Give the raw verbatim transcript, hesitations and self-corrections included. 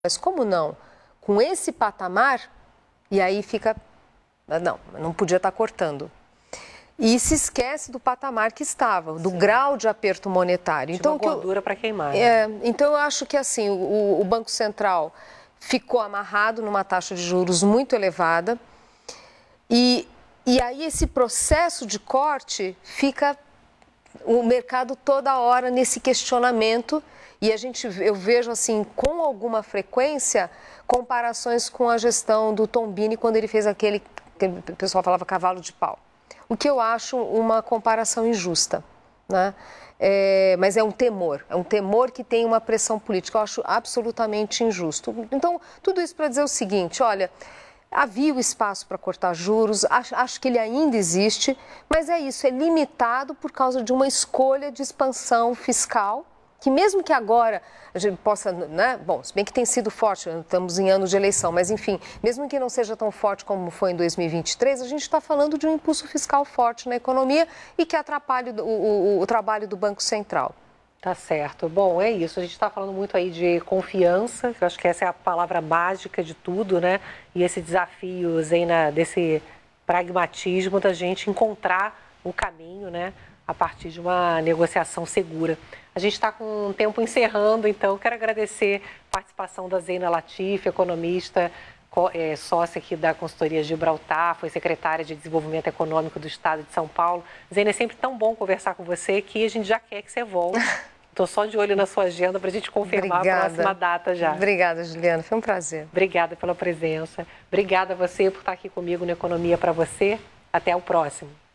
Mas como não? Com esse patamar, e aí fica... Não, não podia estar cortando. E se esquece do patamar que estava, do Sim. grau de aperto monetário. Tinha então, uma gordura para queimar. É, né? então, eu acho que assim, o, o Banco Central ficou amarrado numa taxa de juros muito elevada e, e aí esse processo de corte fica o mercado toda hora nesse questionamento e a gente, eu vejo assim, com alguma frequência, comparações com a gestão do Tombini quando ele fez aquele, que o pessoal falava cavalo de pau. O que eu acho uma comparação injusta, né? É, mas é um temor, é um temor que tem uma pressão política, eu acho absolutamente injusto. Então, tudo isso para dizer o seguinte, olha, havia o espaço para cortar juros, acho, acho que ele ainda existe, mas é isso, é limitado por causa de uma escolha de expansão fiscal, que mesmo que agora a gente possa, né, bom, se bem que tem sido forte, estamos em anos de eleição, mas enfim, mesmo que não seja tão forte como foi em dois mil e vinte e três, a gente está falando de um impulso fiscal forte na economia e que atrapalha o, o, o trabalho do Banco Central. Tá certo. Bom, é isso. A gente está falando muito aí de confiança, que eu acho que essa é a palavra mágica de tudo, né? E esse desafio, Zeina, desse pragmatismo da gente encontrar o caminho, né? A partir de uma negociação segura. A gente está com o tempo encerrando, então quero agradecer a participação da Zeina Latifi, economista, é, sócia aqui da consultoria Gibraltar, foi secretária de Desenvolvimento Econômico do Estado de São Paulo. Zeina, é sempre tão bom conversar com você que a gente já quer que você volte. Estou só de olho na sua agenda para a gente confirmar Obrigada. a próxima data já. Obrigada, Juliana. Foi um prazer. Obrigada pela presença. Obrigada a você por estar aqui comigo no Economia para Você. Até o próximo.